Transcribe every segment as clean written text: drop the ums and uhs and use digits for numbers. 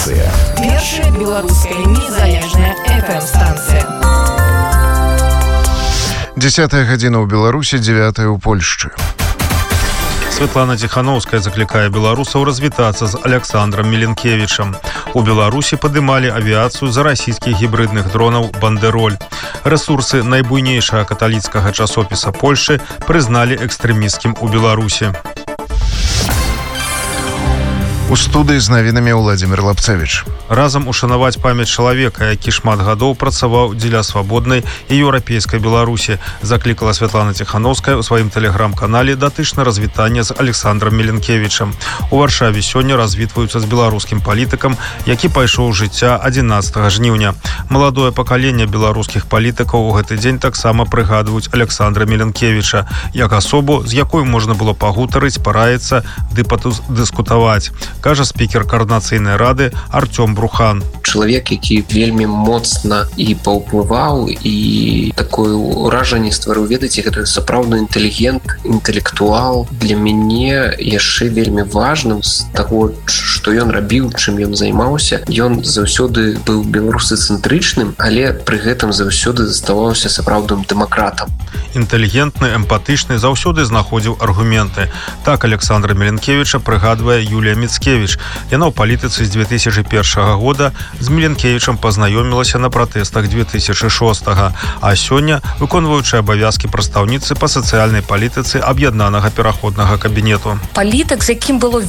станция. Першая белорусская незалежная FM-станция. 10 гадзіна ў Беларусі, 9 у Польшчы. Святлана Тихановская заклікае беларусаў развітацца з Александром Миленкевичем. У Беларусі падымалі авіяцыю за расійскіх гібридных дронаў «Бандероль». Рэсурсы найбуйнейшага каталіцкага часопіса Польшчы прызналі экстрэмісцкім у Беларусі. У студыі з навінамі Владзімир Лапцевіч. Разам ушанаваць памяць чалавека, які шмат гадоў працаваў дзеля свабоднай і еўрапейскай Беларусі, заклікала Святлана Тихановская ў сваім тэлеграм-канале датычна развітання з Александром Миленкевичем. У Варшаве сёння развітваюцца з беларускім палітыкам, які пайшоў з жыцця 11 жніўня. Маладое пакаленне беларускіх палітыкаў у гэты дзень таксама прыгадваюць Александра Миленкевича як асобу, з якой можна было пагутарыць, параіцца ды падыскутаваць, кажа спікер каардынацыйнай рады Артём Брухан. Чалавек, які вельмі моцна і паўплываў і такое ўражанне стварыў, ведаеце, гэта сапраўдны інтэлігент, інтэлектуал. Для мяне яшчэ вельмі важным з таго, што ён рабіў, чым ён займаўся. Ён заўсёды быў беларусацэнтрычным, але пры гэтым заўсёды заставаўся сапраўдным дэмакратам. Інтэлігентны, эмпатычны, заўсёды знаходзіў аргументы. Так Александра Миленкевича прыгадвае Юлія Міцкевіч. Яна ў палітыцы з 2001 года з Миленкевичем пазнаёмілася на пратэстах 2006-го, а сёння выконваючы абавязкі прадстаўніцы па сацыяльнай палітыцы аб'яднанага пераходнага кабінету. Палітык, з якім было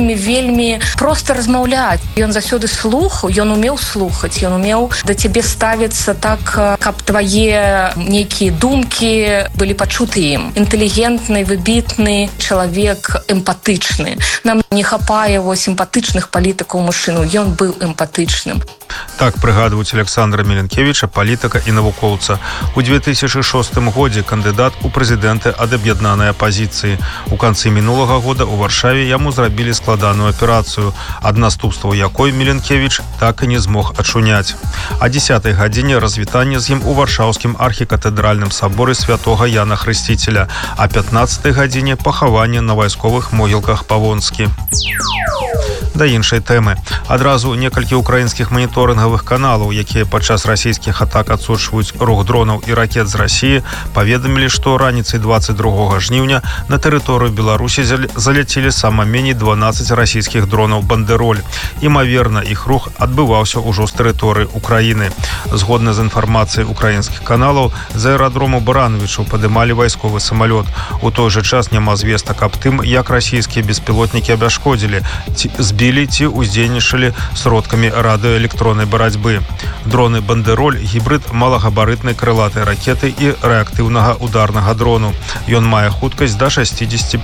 вельмі проста размаўляць. Ён заўсёды слухаў, ён умеў слухаць, ён умеў да цябе ставіцца так, каб твае нейкія думкі былі пачуты ім. Інтэлігентны, выбітны чалавек, эмпатычны. Нам не хапае сімпатычных палітыкаў мужчыну, ён быў эмпатычным. Так прыгадваюць Александра Миленкевича, палітыка і навукоўца. У 2006 годзе кандыдат у прэзідэнты ад аб'яднанай апазіцыі. У канцы мінулага года ў Варшаве яму зрабілі складаную аперацыю, ад наступстваў якой Миленкевич так і не змог ачуняць. А 10 гадзіне развітанне з ім у варшаўскім архікатэдральным саборы святога Яна Хрысціцеля, а 15 гадзіне пахаванне на вайсковых могілках Павонскі. Да іншай тэмы. Адразу некалькі украінскіх маніторынгавых каналаў, якія падчас расійскіх атак адсочваюць рух дронаў і ракет з Расіі, паведамілі, што раніцай 22 жніўня на тэрыторыю Беларусі заляцелі сама меней 12 расійскіх дронаў «Бандероль». Імаверна, іх рух адбываўся ўжо з тэрыторыі Украіны. Згодна з інфармацыяй украінскіх каналаў, з аэрадрому Барановічаў падымалі вайсковы самалёт. У той жа час няма звестак аб тым, як расійскія беспілотнікі абяшкодзілі, збілі ці ўздзейнічалі сродкамі радыёэлектроннай барацьбы. Дроны «Бандероль» – гібрид малагабарытнай крылатай ракеты і рэактыўнага ударнага дрону. Ён мае хуткасць да 650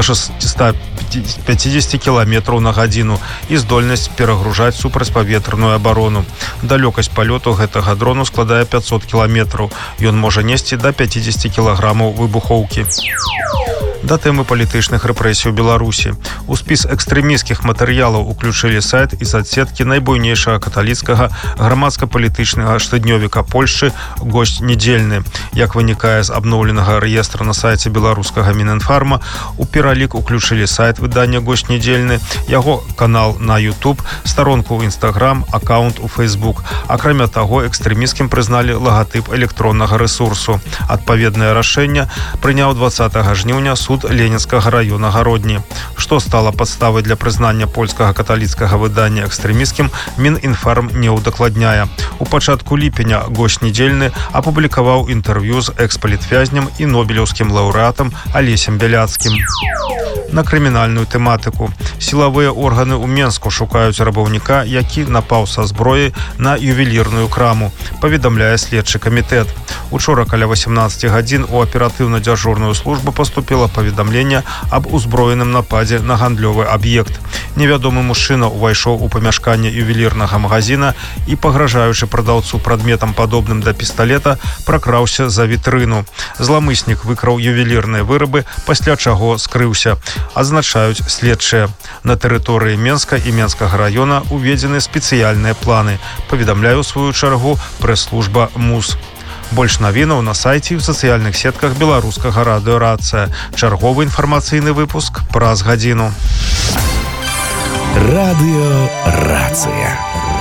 км на гадзіну і здольнасць перагружаць супрацьпаветраную абарону. Далёкасць палёту гэтага дрону складае 500 км. Ён можа несці да 50 кг выбухоўкі. Да тэмы палітычных рэпрэсій у Беларусі. У спіс экстрэмісцкіх матэрыялаў уключылі сайт і соцсеткі найбуйнейшага каталіцкага грамадска-палітычнага штоднёвіка Польшчы «Госць недзельны». Як вынікае з абноўленага рэестра на сайце беларускага Мінінфарма, у пералік уключылі сайт выдання «Госць недзельны», яго канал на YouTube, старонку ў Instagram, аккаунт у Facebook. Акрамя таго, экстрэмісцкім прызналі лагатып электроннага рэсурсу. Адпаведнае рашэнне прыняў 20 жніўня суд Ленінскага района Гародні. Што стала падставай для прызнання польскага каталіцкага выдання экстрэмісцкім, Мінінфарм не ўдакладняе. У пачатку ліпеня «Госць недзельны» апублікаваў інтэрв'ю з экс-палітвязням і нобелеўскім лаўрэатам Алесем Бяляцкім. На крымінальную тэматыку. Сілавыя органы ў Менску шукаюць рабаўніка, які напаў са зброяй на ювелірную краму, паведамляе следчы камітэт. Учора каля 18 гадзін у аператыўна-дзяжурную службу паступіла паведамленне аб узброеным нападзе на гандлёвы аб'ект. Невядомы мужчына увайшоў у памяшканне ювелірнага магазина і, пагражаючы прадаўцу прадметам падобным да пісталета, пракраўся за вітрыну. Зламыснік выкраў ювелірныя вырабы, пасля чаго скрыўся. Адзначаюць следчыя. На тэрыторыі Менска і Менскага района уведзены спецыяльныя планы, паведамляе ў сваю чаргу прэс-служба МУС. Больш навінаў на сайце і ў сацыяльных сетках беларускага радыё «Рацыя». Чарговы інфармацыйны выпуск праз гадзіну. Радыёрацыя.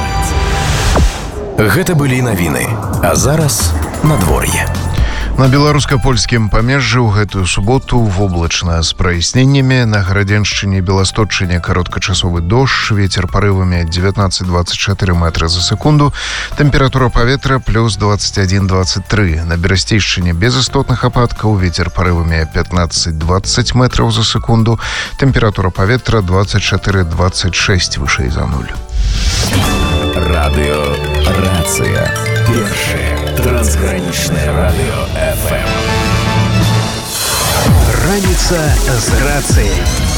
Гэта былі навіны. А зараз надвор'е. На беларуска-польскім памежжы ў гэтую суботу воблачна з праясненнямі. На Гарадзеншчыне і Беласточчыне кароткачасовы дождж, вецер парывамі 19-24 метры за секунду, тэмпература паветра плюс 21-23. На Берасцейшчыне без істотных ападкаў, вецер парывамі 15-20 метраў за секунду, тэмпература паветра 24-26 вышэй за нуль. Радыёрацыя. Першае трансгранічнае радыё ФМ. Раніца з рацыяй.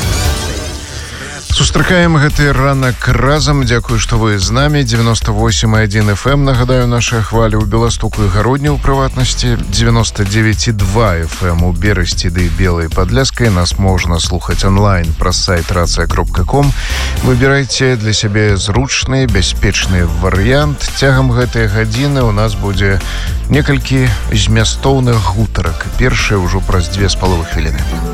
Сустракаем гэты ранак разам. Дзякую, што вы з намі. 98,1 FM, нагадаю, наша хваля ў Беластоку і Гародні ў прыватнасці. 99,2 FM у Берасці ды Белай Падляскай. Нас можна слухаць онлайн праз сайт racja.com. Выбірайце для сябе зручны, бяспечны варыянт. Цягам гэтай гадзіны ў нас будзе некалькі змястоўных гутарак. Першае ўжо праз 2,5 хвіліны.